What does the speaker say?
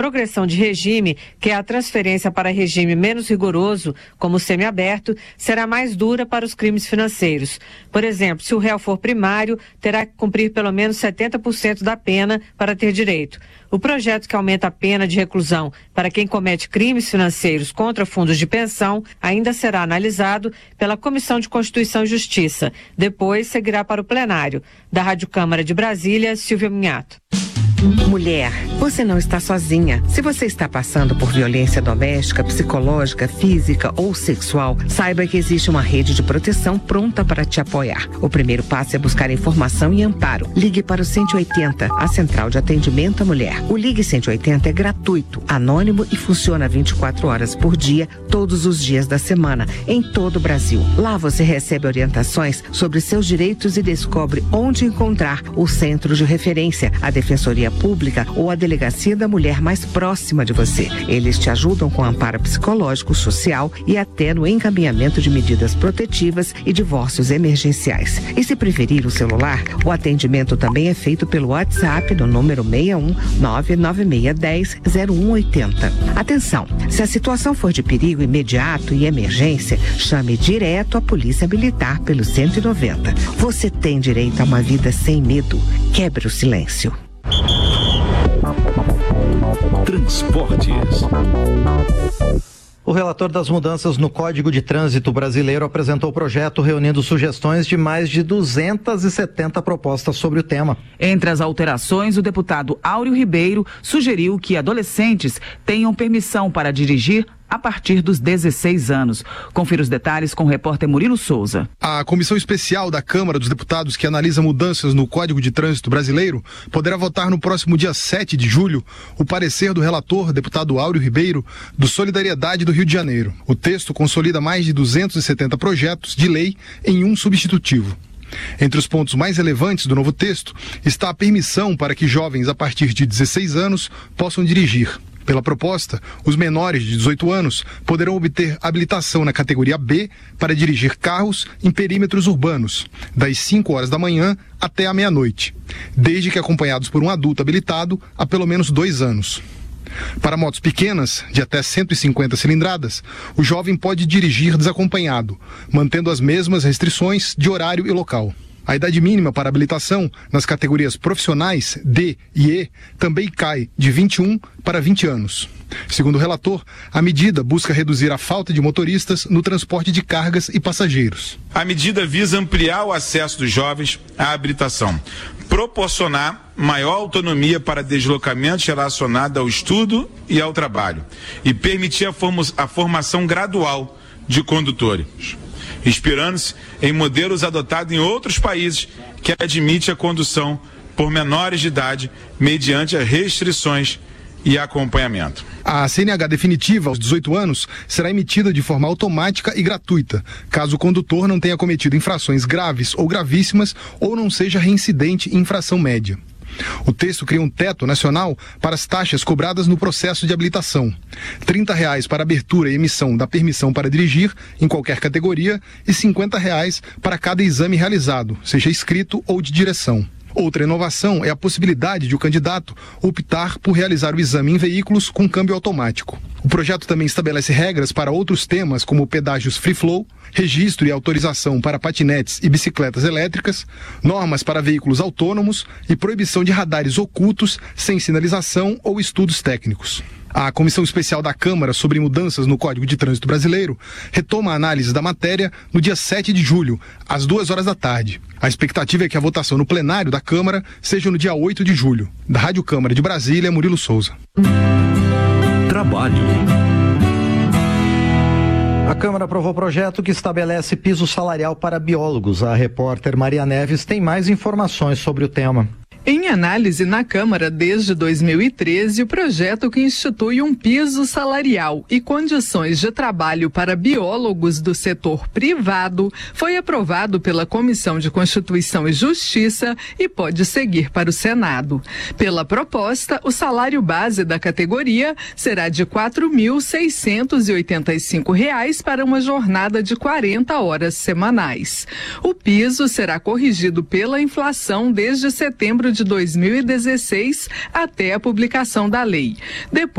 progressão de regime, que é a transferência para regime menos rigoroso, como o semiaberto, será mais dura para os crimes financeiros. Por exemplo, se o réu for primário, terá que cumprir pelo menos 70% da pena para ter direito. O projeto que aumenta a pena de reclusão para quem comete crimes financeiros contra fundos de pensão ainda será analisado pela Comissão de Constituição e Justiça. Depois seguirá para o plenário. Da Rádio Câmara de Brasília, Silvia Minhato. Mulher, você não está sozinha. Se você está passando por violência doméstica, psicológica, física ou sexual, saiba que existe uma rede de proteção pronta para te apoiar. O primeiro passo é buscar informação e amparo. Ligue para o 180, a Central de Atendimento à Mulher. O Ligue 180 é gratuito, anônimo e funciona 24 horas por dia, todos os dias da semana, em todo o Brasil. Lá você recebe orientações sobre seus direitos e descobre onde encontrar o centro de referência, a Defensoria Pública ou a Delegacia da Mulher mais próxima de você. Eles te ajudam com amparo psicológico, social e até no encaminhamento de medidas protetivas e divórcios emergenciais. E se preferir o celular, o atendimento também é feito pelo WhatsApp no número 61 99610 0180. Atenção, se a situação for de perigo imediato e emergência, chame direto a Polícia Militar pelo 190. Você tem direito a uma vida sem medo. Quebre o silêncio. Transportes. O relator das mudanças no Código de Trânsito Brasileiro apresentou o projeto reunindo sugestões de mais de 270 propostas sobre o tema. Entre as alterações, o deputado Áureo Ribeiro sugeriu que adolescentes tenham permissão para dirigir a partir dos 16 anos. Confira os detalhes com o repórter Murilo Souza. A Comissão Especial da Câmara dos Deputados, que analisa mudanças no Código de Trânsito Brasileiro, poderá votar no próximo dia 7 de julho o parecer do relator, deputado Áureo Ribeiro, do Solidariedade do Rio de Janeiro. O texto consolida mais de 270 projetos de lei em um substitutivo. Entre os pontos mais relevantes do novo texto está a permissão para que jovens a partir de 16 anos possam dirigir. Pela proposta, os menores de 18 anos poderão obter habilitação na categoria B para dirigir carros em perímetros urbanos, das 5 horas da manhã até a meia-noite, desde que acompanhados por um adulto habilitado há pelo menos 2 anos. Para motos pequenas, de até 150 cilindradas, o jovem pode dirigir desacompanhado, mantendo as mesmas restrições de horário e local. A idade mínima para habilitação nas categorias profissionais D e E também cai de 21 para 20 anos. Segundo o relator, a medida busca reduzir a falta de motoristas no transporte de cargas e passageiros. A medida visa ampliar o acesso dos jovens à habilitação, proporcionar maior autonomia para deslocamentos relacionados ao estudo e ao trabalho e permitir a formação gradual de condutores, inspirando-se em modelos adotados em outros países que admitem a condução por menores de idade mediante as restrições e acompanhamento. A CNH definitiva aos 18 anos será emitida de forma automática e gratuita, caso o condutor não tenha cometido infrações graves ou gravíssimas ou não seja reincidente em infração média. O texto cria um teto nacional para as taxas cobradas no processo de habilitação. R$ 30 para abertura e emissão da permissão para dirigir, em qualquer categoria, e R$ 50 para cada exame realizado, seja escrito ou de direção. Outra inovação é a possibilidade de o candidato optar por realizar o exame em veículos com câmbio automático. O projeto também estabelece regras para outros temas, como pedágios free flow, registro e autorização para patinetes e bicicletas elétricas, normas para veículos autônomos e proibição de radares ocultos sem sinalização ou estudos técnicos. A Comissão Especial da Câmara sobre mudanças no Código de Trânsito Brasileiro retoma a análise da matéria no dia 7 de julho, às 2 horas da tarde. A expectativa é que a votação no plenário da Câmara seja no dia 8 de julho. Da Rádio Câmara de Brasília, Murilo Souza. Trabalho. A Câmara aprovou o projeto que estabelece piso salarial para biólogos. A repórter Maria Neves tem mais informações sobre o tema. Em análise na Câmara desde 2013, o projeto que institui um piso salarial e condições de trabalho para biólogos do setor privado foi aprovado pela Comissão de Constituição e Justiça e pode seguir para o Senado. Pela proposta, o salário base da categoria será de R$ 4.685 para uma jornada de 40 horas semanais. O piso será corrigido pela inflação desde setembro de 2016 até a publicação da lei. Depois